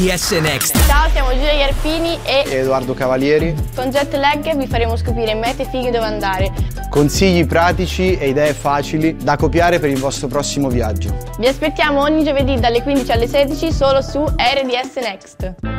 DS Next. Ciao, siamo Giulia Iarpini e Edoardo Cavalieri. con Jet Lag vi faremo scoprire mete fighe dove andare. Consigli pratici e idee facili da copiare per il vostro prossimo viaggio. Vi aspettiamo ogni giovedì dalle 15 alle 16 solo su RDS Next.